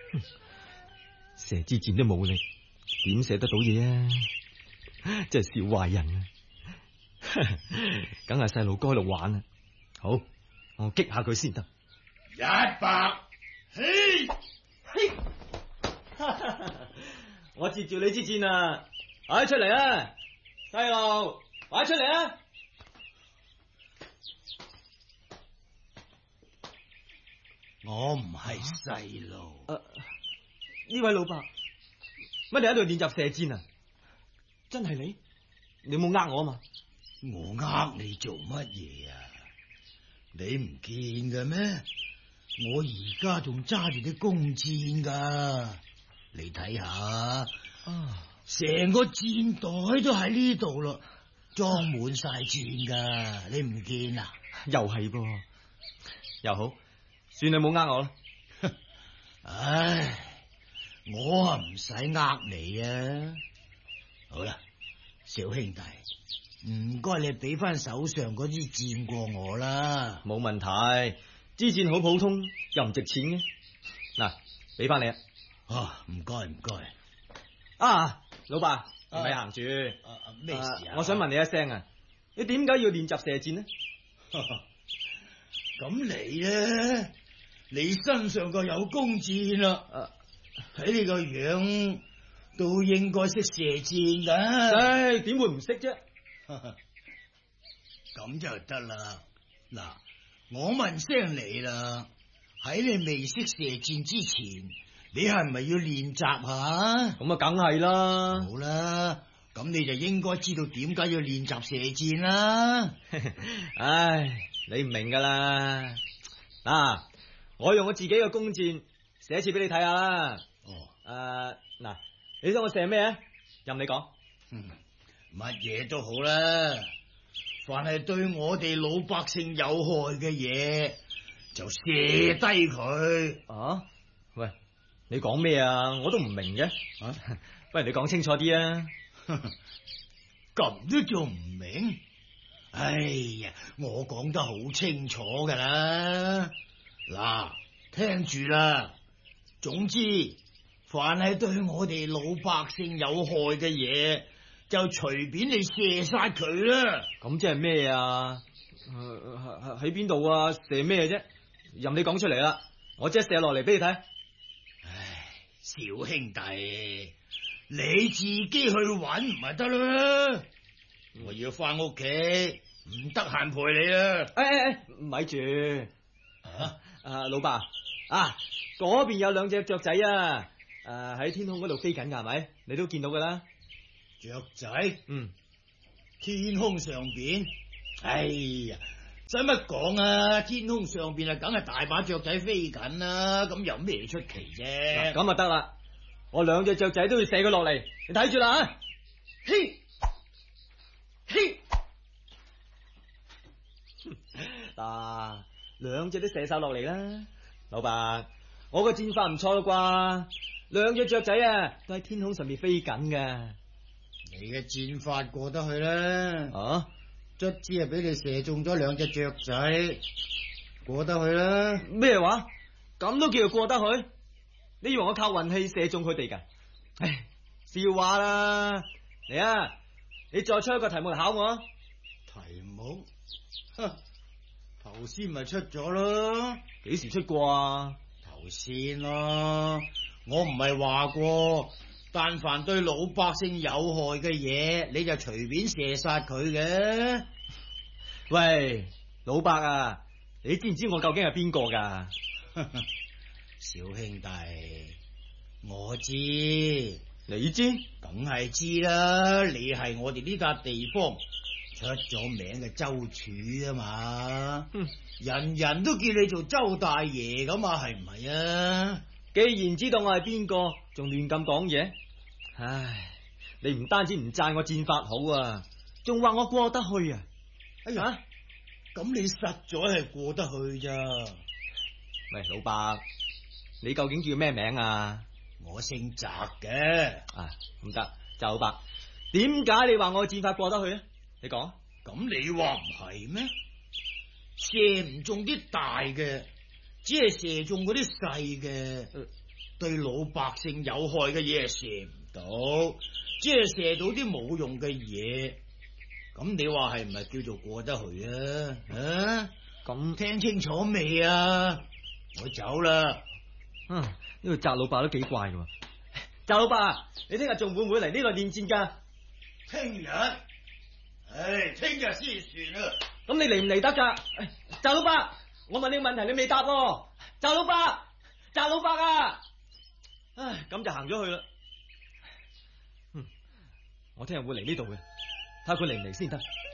射支箭都冇力，點射得到嘢啊？真係小壞人啊！梗係細路哥喺度玩啊！好，我擊下佢先得。 100，嘿， 嘿，我接住你支箭啊！擺出嚟啊！細路，擺出嚟啊！ 我唔係細路。 呢位老伯，乜你喺度練習射箭啊？真係你？你冇呃我啊嘛？ 我呃你做乜嘢啊？你唔見嘅咩？我而家仲揸住啲弓箭噶，你睇下，成個箭袋都喺呢度咯，裝滿晒箭噶，你唔見啊？ 又係噃，又好，算你冇呃我啦。 唉，我啊唔使呃你啊。好啦，小兄弟，唔該你俾翻手上嗰支箭過我啦。 冇問題，支箭好普通，又唔值錢嘅。嗱，俾翻你啊。 唔該唔該。 啊，老伯，唔係行住。 咩事啊？ 我想問你一聲啊，你點解要練習射箭呢？ 咁你咧？你身上個有弓箭啦，睇你個樣都應該識射箭噶。 唉，點會唔識啫？ 咁就得啦。嗱，我問聲你啦，喺你未識射箭之前，你係咪要練習下？ 咁啊，梗係啦。 好啦，咁你就應該知道點解要練習射箭啦。 唉，你唔明噶啦。嗱，我用我自己嘅弓箭射一次俾你睇下啦。嗱，你想我射咩啊？任你講。 乜嘢都好啦，凡係對我哋老百姓有害嘅嘢，就射低佢。 喂，你講咩啊？我都唔明嘅。不如你講清楚啲啊。 咁都仲唔明？哎呀，我講得好清楚噶啦。嗱，聽住啦。總之，凡係對我哋老百姓有害嘅嘢，就隨便你射殺佢啦。 咁即係咩啊？喺邊度啊？射咩啫？任你講出嚟啦，我即係射落嚟俾你睇。 唉，小兄弟，你自己去搵唔係得啦。我要翻屋企，唔得閒陪你啦。 咪住。老伯嗰邊有兩隻雀仔啊！喺天空嗰度飛緊噶，係咪？你都見到噶啦。 雀仔，天空上邊，哎呀，使乜講啊？天空上邊啊，梗係大把雀仔飛緊啦，咁有咩出奇啫？ 咁啊得啦，我兩隻雀仔都要射佢落嚟，你睇住啦啊！嘿，嘿，嗱，兩隻都射晒落嚟啦。老伯，我個箭法唔錯啦啩？兩隻雀仔啊，都喺天空上面飛緊噶。 你嘅箭法過得去啦，卒之係俾你射中咗兩隻雀仔，過得去啦。 咩話？咁都叫做過得去？你以為我靠運氣射中佢哋噶？唉，笑話啦！嚟啊，你再出一個題目嚟考我。 題目？頭先咪出咗咯。 幾時出過啊？ 頭先咯，我唔係話過，但凡對老百姓有害嘅嘢，你就隨便射殺佢嘅。 喂，老伯啊，你知唔知我究竟係邊個噶？ 小兄弟，我知， 你知？ 梗係知啦，你係我哋呢笪地方出咗名嘅周處啊嘛。人人都叫你做周大爺咁啊，係唔係啊？ 既然知道我係邊個，仲亂咁講嘢？唉，你唔單止唔讚我箭法好啊，仲話我過得去啊！ 哎呀，咁你實在係過得去咋？ 喂，老伯，你究竟叫咩名啊？ 我姓翟嘅。 唔得，翟老伯，點解你話我箭法過得去啊？你講。 咁你話唔係咩？射唔中啲大嘅，只係射中嗰啲細嘅。 對老百姓有害嘅嘢射唔到，只係射到啲冇用嘅嘢。咁你話係唔係叫做過得去啊？啊，咁聽清楚未啊？我走啦。 呢個翟老伯都幾怪㗎。翟老伯，你聽日仲會唔會嚟呢度練戰㗎？ 聽日，聽日先算啊。 咁你嚟唔嚟得㗎？翟老伯，我問你個問題，你未答喎。翟老伯，翟老伯啊！唉，咁就行咗去啦。我聽日會嚟呢度嘅，睇下佢嚟唔嚟先得。